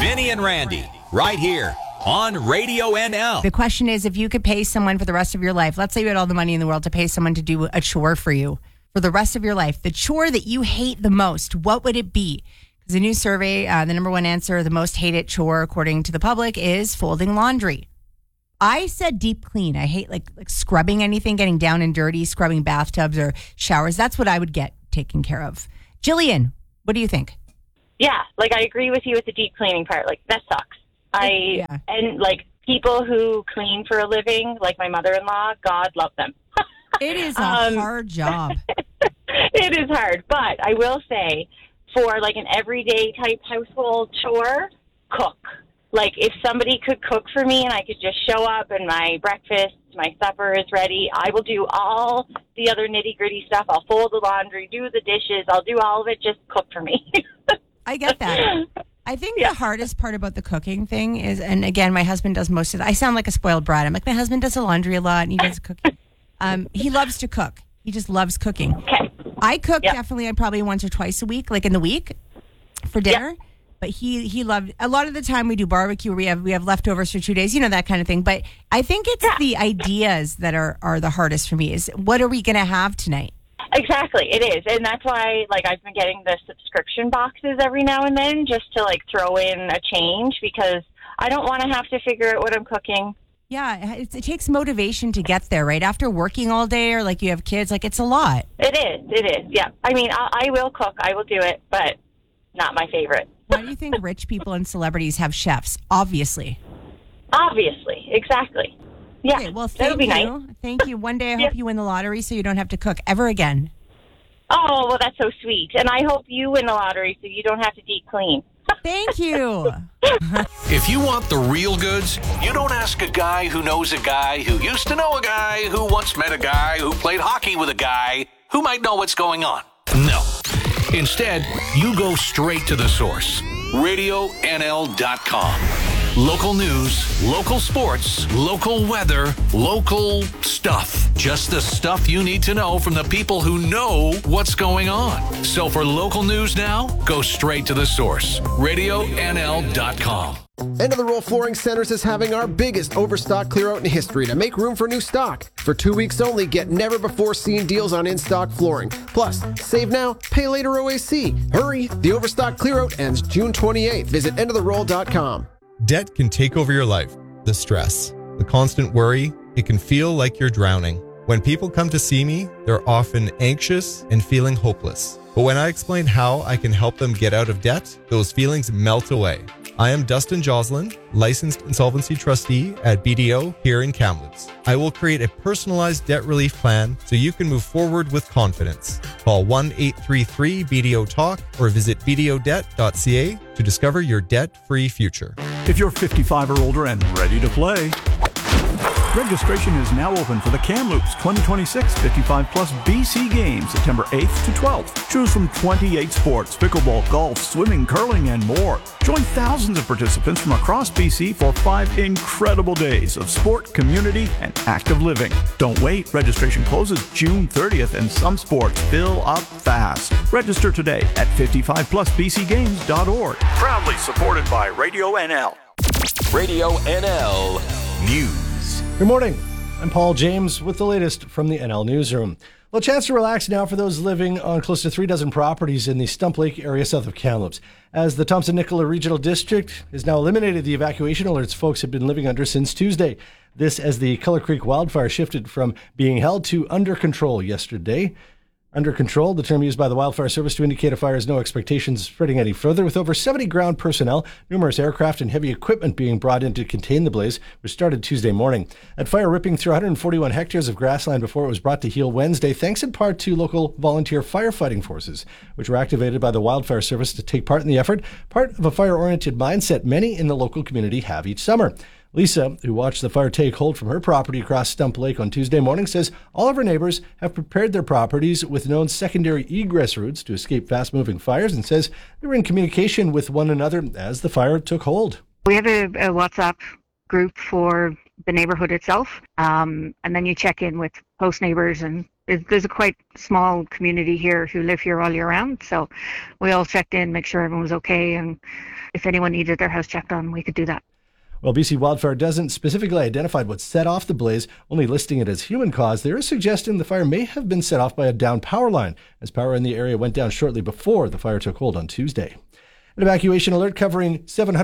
Vinny and Randy, right here on Radio NL. The question is, if you could pay someone for the rest of your life, let's say you had all the money in the world to pay someone to do a chore for you for the rest of your life, the chore that you hate the most, what would it be? Because a new survey, the number one answer, the most hated chore, according to the public, is folding laundry. I said deep clean. I hate like scrubbing anything, getting down and dirty, scrubbing bathtubs or showers. That's what I would get taken care of. Jillian, what do you think? Yeah, like I agree with you with the deep cleaning part. Like that sucks. And like people who clean for a living, like my mother-in-law, God love them. It is a hard job. It is hard, but I will say for like an everyday type household chore, cook. Like if somebody could cook for me and I could just show up and my breakfast, my supper is ready, I will do all the other nitty-gritty stuff. I'll fold the laundry, do the dishes, I'll do all of it, just cook for me. I get that. I think the hardest part about the cooking thing is, and again, my husband does most of it. I sound like a spoiled brat. I'm like, my husband does the laundry a lot and he does cooking. He loves to cook. He just loves cooking. Okay. I cook definitely probably once or twice a week, like in the week for dinner. Yep. But he loved, a lot of the time we do barbecue, we have leftovers for 2 days, that kind of thing. But I think it's the ideas that are the hardest for me is, what are we going to have tonight? Exactly, it is. And that's why, like, I've been getting the subscription boxes every now and then just to, like, throw in a change because I don't want to have to figure out what I'm cooking. Yeah, it takes motivation to get there, right? After working all day or, like, you have kids, like, it's a lot. It is, yeah. I mean, I will cook, I will do it, but not my favorite. Why do you think rich people and celebrities have chefs? Obviously, exactly. Yeah, okay, well, thank you. Nice. Thank you. One day I hope you win the lottery so you don't have to cook ever again. Oh, well, that's so sweet. And I hope you win the lottery so you don't have to deep clean. Thank you. If you want the real goods, you don't ask a guy who knows a guy who used to know a guy who once met a guy who played hockey with a guy who might know what's going on. No. Instead, you go straight to the source. RadioNL.com. Local news, local sports, local weather, local stuff. Just the stuff you need to know from the people who know what's going on. So for local news now, go straight to the source. RadioNL.com. End of the Roll Flooring Centers is having our biggest overstock clear out in history to make room for new stock. For 2 weeks only, get never before seen deals on in-stock flooring. Plus, save now, pay later OAC. Hurry! The overstock clear out ends June 28th. Visit endoftheroll.com. Debt can take over your life. The stress, the constant worry, it can feel like you're drowning. When people come to see me, they're often anxious and feeling hopeless. But when I explain how I can help them get out of debt, those feelings melt away. I am Dustin Joslin, licensed insolvency trustee at BDO here in Kamloops. I will create a personalized debt relief plan so you can move forward with confidence. Call 1-833-BDO-TALK or visit bdodebt.ca to discover your debt-free future. If you're 55 or older and ready to play, registration is now open for the Kamloops 2026 55 Plus BC Games, September 8th to 12th. Choose from 28 sports, pickleball, golf, swimming, curling, and more. Join thousands of participants from across BC for 5 incredible days of sport, community, and active living. Don't wait. Registration closes June 30th, and some sports fill up fast. Register today at 55plusbcgames.org. Proudly supported by Radio NL. Radio NL News. Good morning. I'm Paul James with the latest from the NL Newsroom. Well, a chance to relax now for those living on close to 3 dozen properties in the Stump Lake area south of Kamloops, as the Thompson-Nicola Regional District has now eliminated the evacuation alerts folks have been living under since Tuesday. This as the Culler Creek wildfire shifted from being held to under control yesterday. Under control, the term used by the Wildfire Service to indicate a fire has no expectations spreading any further, with over 70 ground personnel, numerous aircraft, and heavy equipment being brought in to contain the blaze, which started Tuesday morning. That fire ripping through 141 hectares of grassland before it was brought to heel Wednesday, thanks in part to local volunteer firefighting forces, which were activated by the Wildfire Service to take part in the effort, part of a fire-oriented mindset many in the local community have each summer. Lisa, who watched the fire take hold from her property across Stump Lake on Tuesday morning, says all of her neighbors have prepared their properties with known secondary egress routes to escape fast-moving fires, and says they were in communication with one another as the fire took hold. We have a WhatsApp group for the neighborhood itself, and then you check in with host neighbors and There's a quite small community here who live here all year round, so we all checked in, make sure everyone was okay, and if anyone needed their house checked on, we could do that. While BC Wildfire doesn't specifically identify what set off the blaze, only listing it as human cause, there is suggesting the fire may have been set off by a downed power line, as power in the area went down shortly before the fire took hold on Tuesday. An evacuation alert covering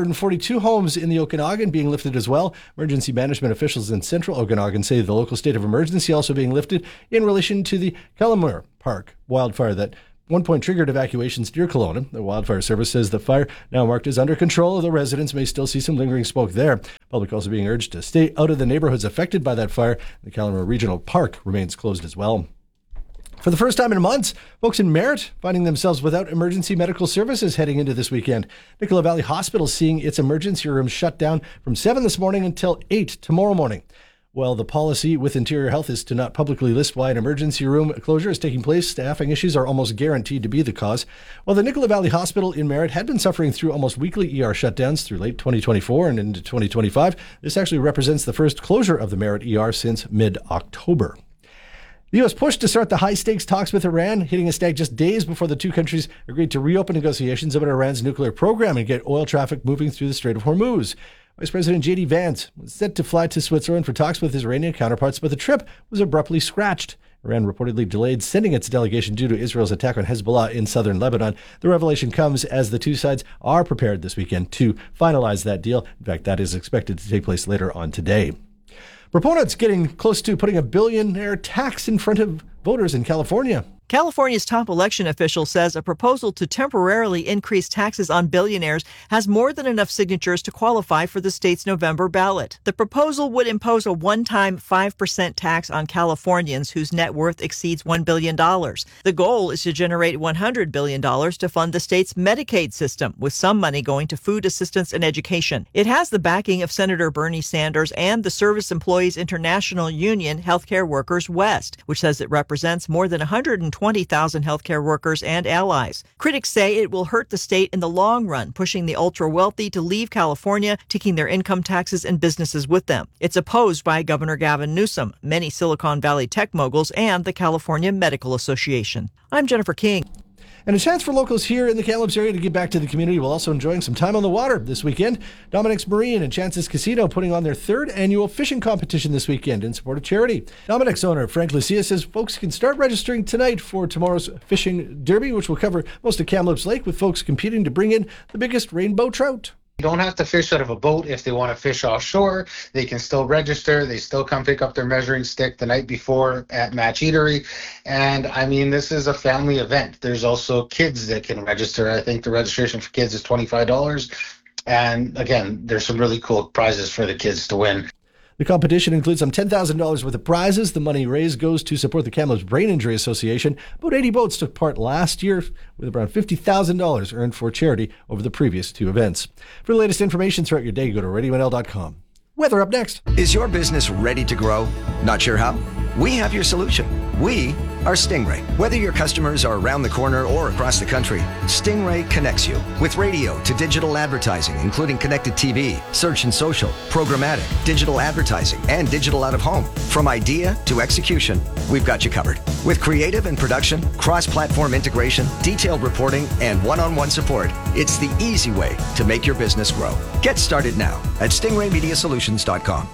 742 homes in the Okanagan being lifted as well. Emergency management officials in central Okanagan say the local state of emergency also being lifted in relation to the Calamore Park wildfire that one point triggered evacuations near Kelowna. The wildfire service says the fire, now marked as under control, although residents may still see some lingering smoke there. Public also being urged to stay out of the neighborhoods affected by that fire. The Calamore Regional Park remains closed as well. For the first time in months, folks in Merritt finding themselves without emergency medical services heading into this weekend. Nicola Valley Hospital seeing its emergency room shut down from 7 this morning until 8 tomorrow morning. Well, the policy with Interior Health is to not publicly list why an emergency room closure is taking place. Staffing issues are almost guaranteed to be the cause. While the Nicola Valley Hospital in Merritt had been suffering through almost weekly ER shutdowns through late 2024 and into 2025, this actually represents the first closure of the Merritt ER since mid-October. The U.S. pushed to start the high-stakes talks with Iran, hitting a snag just days before the two countries agreed to reopen negotiations about Iran's nuclear program and get oil traffic moving through the Strait of Hormuz. Vice President J.D. Vance was set to fly to Switzerland for talks with his Iranian counterparts, but the trip was abruptly scratched. Iran reportedly delayed sending its delegation due to Israel's attack on Hezbollah in southern Lebanon. The revelation comes as the two sides are prepared this weekend to finalize that deal. In fact, that is expected to take place later on today. Proponents getting close to putting a billionaire tax in front of voters in California. California's top election official says a proposal to temporarily increase taxes on billionaires has more than enough signatures to qualify for the state's November ballot. The proposal would impose a one-time 5% tax on Californians whose net worth exceeds $1 billion. The goal is to generate $100 billion to fund the state's Medicaid system, with some money going to food assistance and education. It has the backing of Senator Bernie Sanders and the Service Employees International Union Healthcare Workers West, which says it represents more than 120,000 healthcare workers and allies. Critics say it will hurt the state in the long run, pushing the ultra-wealthy to leave California, taking their income taxes and businesses with them. It's opposed by Governor Gavin Newsom, many Silicon Valley tech moguls, and the California Medical Association. I'm Jennifer King. And a chance for locals here in the Kamloops area to give back to the community while also enjoying some time on the water this weekend. Dominic's Marine and Chances Casino putting on their third annual fishing competition this weekend in support of charity. Dominic's owner, Frank Lucia, says folks can start registering tonight for tomorrow's fishing derby, which will cover most of Kamloops Lake, with folks competing to bring in the biggest rainbow trout. You don't have to fish out of a boat if they want to fish offshore. They can still register. They still come pick up their measuring stick the night before at Match Eatery. And, I mean, this is a family event. There's also kids that can register. I think the registration for kids is $25. And, again, there's some really cool prizes for the kids to win. The competition includes some $10,000 worth of prizes. The money raised goes to support the Kamloops Brain Injury Association. About 80 boats took part last year, with around $50,000 earned for charity over the previous two events. For the latest information throughout your day, go to RadioNL.com. Weather up next. Is your business ready to grow? Not sure how? We have your solution. We are Stingray. Whether your customers are around the corner or across the country, Stingray connects you with radio to digital advertising, including connected TV, search and social, programmatic, digital advertising, and digital out of home. From idea to execution, we've got you covered. With creative and production, cross-platform integration, detailed reporting, and one-on-one support, it's the easy way to make your business grow. Get started now at stingraymediasolutions.com.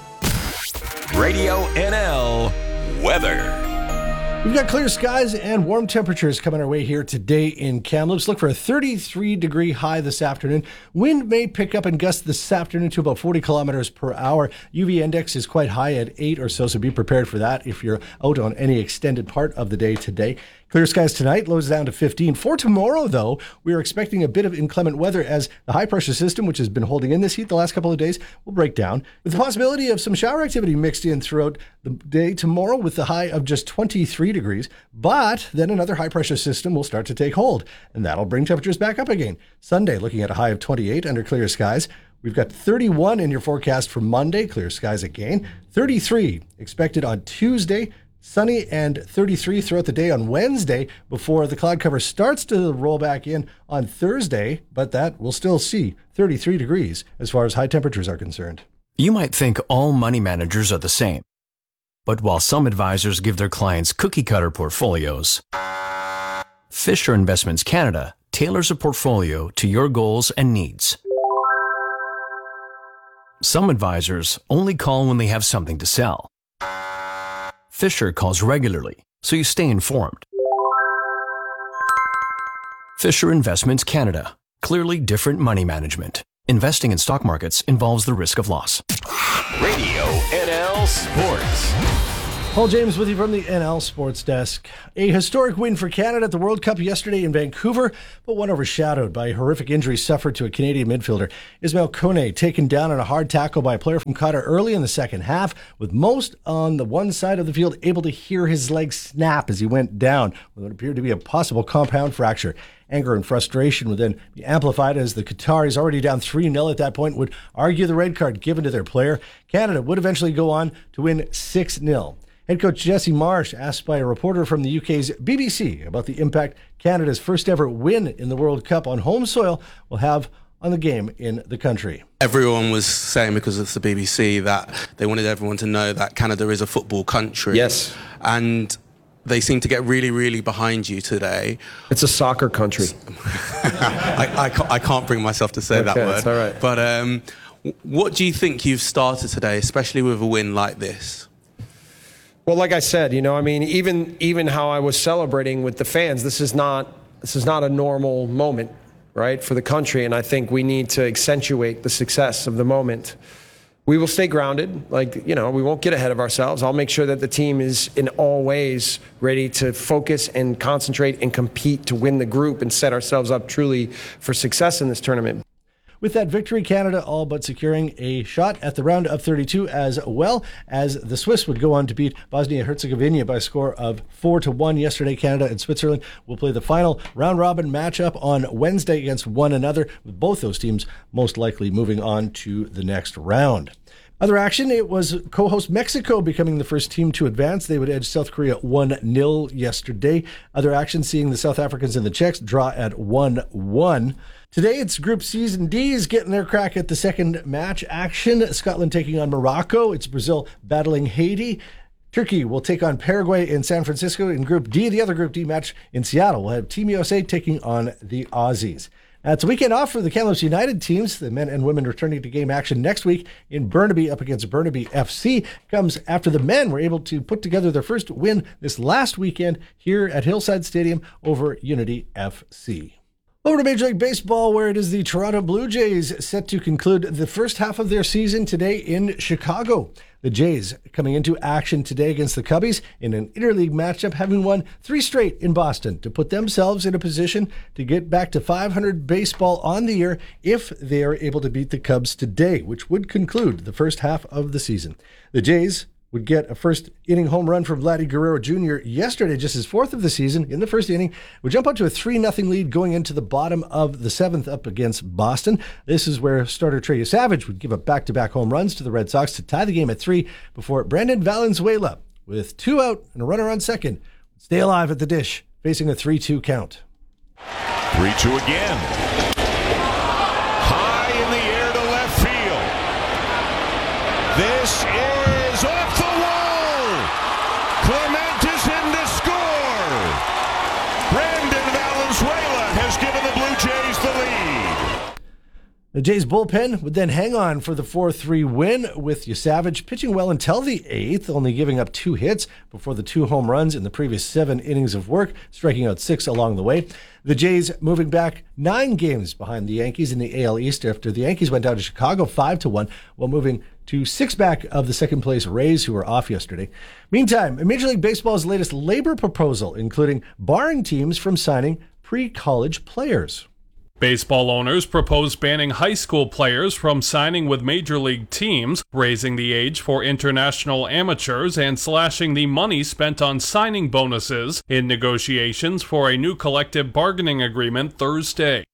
Radio NL weather. We've got clear skies and warm temperatures coming our way here today in Kamloops. Look for a 33-degree high this afternoon. Wind may pick up and gust this afternoon to about 40 kilometers per hour. UV index is quite high at 8 or so be prepared for that if you're out on any extended part of the day today. Clear skies tonight, lows down to 15. For tomorrow, though, we are expecting a bit of inclement weather as the high-pressure system, which has been holding in this heat the last couple of days, will break down, with the possibility of some shower activity mixed in throughout the day tomorrow with the high of just 23 degrees. But then another high-pressure system will start to take hold, and that'll bring temperatures back up again. Sunday, looking at a high of 28 under clear skies. We've got 31 in your forecast for Monday, clear skies again. 33 expected on Tuesday. Sunny and 33 throughout the day on Wednesday before the cloud cover starts to roll back in on Thursday, but that we'll still see 33 degrees as far as high temperatures are concerned. You might think all money managers are the same. But while some advisors give their clients cookie-cutter portfolios, Fisher Investments Canada tailors a portfolio to your goals and needs. Some advisors only call when they have something to sell. Fisher calls regularly, so you stay informed. Fisher Investments Canada. Clearly different money management. Investing in stock markets involves the risk of loss. Radio NL Sports. Paul James with you from the NL Sports Desk. A historic win for Canada at the World Cup yesterday in Vancouver, but one overshadowed by a horrific injury suffered to a Canadian midfielder. Ismail Kone taken down on a hard tackle by a player from Qatar early in the second half, with most on the one side of the field able to hear his leg snap as he went down, with what appeared to be a possible compound fracture. Anger and frustration would then be amplified as the Qataris, already down 3-0 at that point, would argue the red card given to their player. Canada would eventually go on to win 6-0. Head coach Jesse Marsh asked by a reporter from the UK's BBC about the impact Canada's first ever win in the World Cup on home soil will have on the game in the country. Everyone was saying, because it's the BBC, that they wanted everyone to know that Canada is a football country. Yes. And they seem to get really, really behind you today. It's a soccer country. I can't bring myself to say that word. That's all right. But what do you think you've started today, especially with a win like this? Well, like I said, even how I was celebrating with the fans, this is not a normal moment, right, for the country. And I think we need to accentuate the success of the moment. We will stay grounded. We won't get ahead of ourselves. I'll make sure that the team is in all ways ready to focus and concentrate and compete to win the group and set ourselves up truly for success in this tournament. With that victory, Canada all but securing a shot at the round of 32, as well as the Swiss would go on to beat Bosnia-Herzegovina by a score of 4-1 yesterday. Canada and Switzerland will play the final round-robin matchup on Wednesday against one another, with both those teams most likely moving on to the next round. Other action, it was co-host Mexico becoming the first team to advance. They would edge South Korea 1-0 yesterday. Other action, seeing the South Africans and the Czechs draw at 1-1. Today, it's Group C's and D's getting their crack at the second match action. Scotland taking on Morocco. It's Brazil battling Haiti. Turkey will take on Paraguay in San Francisco in Group D. The other Group D match in Seattle will have Team USA taking on the Aussies. It's a weekend off for the Kamloops United teams. The men and women returning to game action next week in Burnaby up against Burnaby FC. Comes after the men were able to put together their first win this last weekend here at Hillside Stadium over Unity FC. Over to Major League Baseball, where it is the Toronto Blue Jays set to conclude the first half of their season today in Chicago. The Jays coming into action today against the Cubbies in an interleague matchup, having won 3 straight in Boston to put themselves in a position to get back to 500 baseball on the year if they are able to beat the Cubs today, which would conclude the first half of the season. The Jays would get a first inning home run from Vladdy Guerrero Jr. yesterday, just his 4th of the season in the first inning. Would jump up to a 3-0 lead going into the bottom of the 7th up against Boston. This is where starter Trey Savage would give up back-to-back home runs to the Red Sox to tie the game at 3 before Brandon Valenzuela, with 2 out and a runner on second, would stay alive at the dish, facing a 3-2 count. 3-2 again. High in the air to left field. This is off the wall. Clement is in to score. Brandon Valenzuela has given the Blue Jays the lead. The Jays bullpen would then hang on for the 4-3 win, with Savage pitching well until the 8th, only giving up 2 hits before the 2 home runs in the previous 7 innings of work, striking out 6 along the way. The Jays moving back 9 games behind the Yankees in the AL East after the Yankees went down to Chicago 5-1, while moving to 6 back of the second-place Rays, who were off yesterday. Meantime, Major League Baseball's latest labor proposal, including barring teams from signing pre-college players. Baseball owners propose banning high school players from signing with major league teams, raising the age for international amateurs, and slashing the money spent on signing bonuses in negotiations for a new collective bargaining agreement Thursday.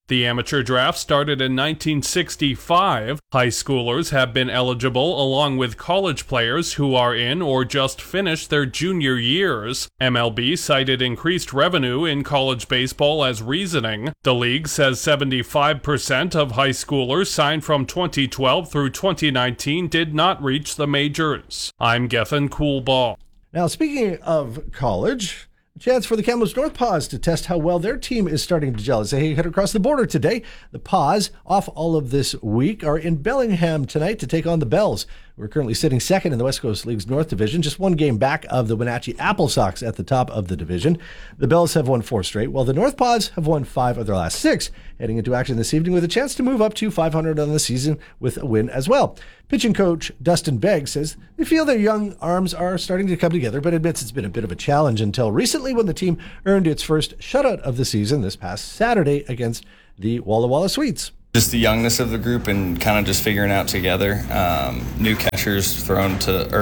The amateur draft started in 1965. High schoolers have been eligible along with college players who are in or just finished their junior years. MLB cited increased revenue in college baseball as reasoning. The league says 75% of high schoolers signed from 2012 through 2019 did not reach the majors. I'm Gethin Coolball. Now, speaking of college, a chance for the Kamloops North Paws to test how well their team is starting to gel as they head across the border today. The Paws, off all of this week, are in Bellingham tonight to take on the Bells. We're currently sitting second in the West Coast League's North Division, just one game back of the Wenatchee Apple Sox at the top of the division. The Bells have won 4 straight, while the North Paws have won 5 of their last 6, heading into action this evening with a chance to move up to 500 on the season with a win as well. Pitching coach Dustin Begg says they feel their young arms are starting to come together, but admits it's been a bit of a challenge until recently when the team earned its first shutout of the season this past Saturday against the Walla Walla Sweets. Just the youngness of the group and kind of just figuring out together. New pitchers thrown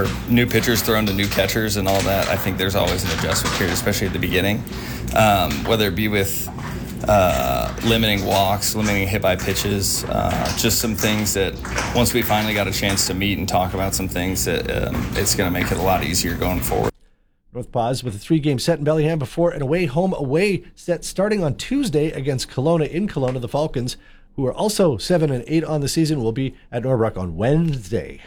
to new catchers and all that. I think there's always an adjustment period, especially at the beginning. Whether it be with limiting walks, limiting hit by pitches, just some things that once we finally got a chance to meet and talk about some things that it's going to make it a lot easier going forward. North Paws with a 3-game set in Bellingham before an away set starting on Tuesday against Kelowna in Kelowna. The Falcons, who are also 7-8 on the season, will be at Norbrook on Wednesday.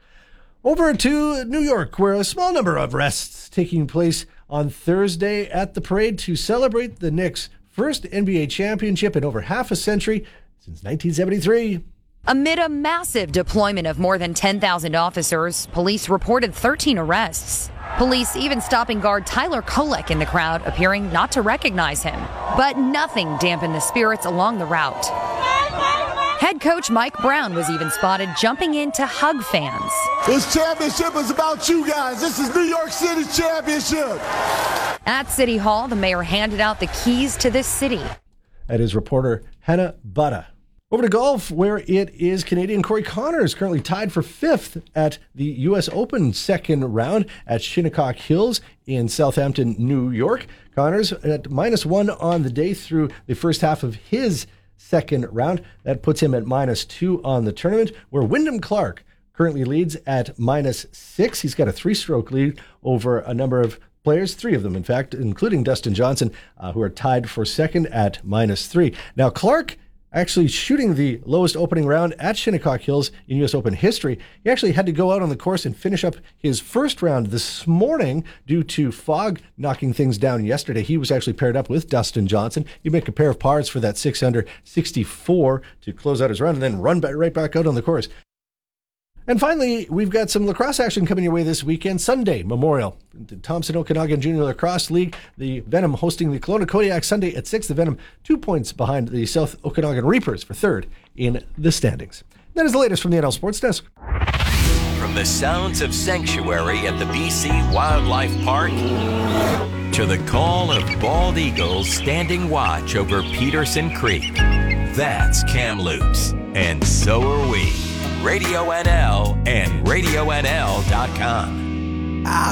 Over to New York, where a small number of rests taking place on Thursday at the parade to celebrate the Knicks' first NBA championship in over half a century since 1973. Amid a massive deployment of more than 10,000 officers, police reported 13 arrests. Police even stopping guard Tyler Kolek in the crowd, appearing not to recognize him. But nothing dampened the spirits along the route. Head coach Mike Brown was even spotted jumping in to hug fans. This championship is about you guys. This is New York City's championship. At City Hall, the mayor handed out the keys to this city. That is reporter Hannah Butta. Over to golf, where it is Canadian Corey Connors currently tied for 5th at the U.S. Open second round at Shinnecock Hills in Southampton, New York. Connors at -1 on the day through the first half of his second round. That puts him at -2 on the tournament, where Wyndham Clark currently leads at -6. He's got a 3-stroke lead over a number of players, 3 of them, in fact, including Dustin Johnson, who are tied for second at -3. Now, Clark actually shooting the lowest opening round at Shinnecock Hills in U.S. Open history. He actually had to go out on the course and finish up his first round this morning due to fog knocking things down yesterday. He was actually paired up with Dustin Johnson. He'd make a pair of pars for that 6-under 64 to close out his run and then run right back out on the course. And finally, we've got some lacrosse action coming your way this weekend. Sunday, Memorial. The Thompson Okanagan Junior Lacrosse League. The Venom hosting the Kelowna Kodiak Sunday at 6. The Venom 2 points behind the South Okanagan Reapers for 3rd in the standings. That is the latest from the NL Sports Desk. From the sounds of sanctuary at the BC Wildlife Park to the call of bald eagles standing watch over Peterson Creek. That's Kamloops, and so are we. Radio NL and RadioNL.com.